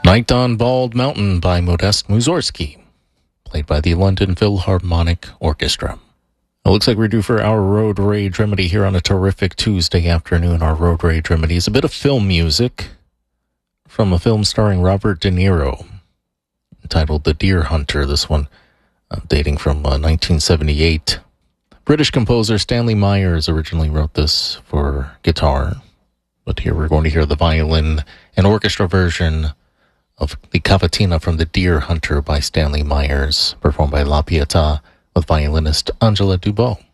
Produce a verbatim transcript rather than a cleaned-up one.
Night on Bald Mountain by Modest Mussorgsky, played by the London Philharmonic Orchestra. It looks like we're due for our Road Rage Remedy here on a terrific Tuesday afternoon. Our Road Rage Remedy is a bit of film music from a film starring Robert De Niro, entitled The Deer Hunter. This one uh, dating from uh, nineteen seventy-eight. British composer Stanley Myers originally wrote this for guitar, but here we're going to hear the violin and orchestra version of the cavatina from The Deer Hunter by Stanley Myers, performed by La Pietà with violinist Angela Dubot.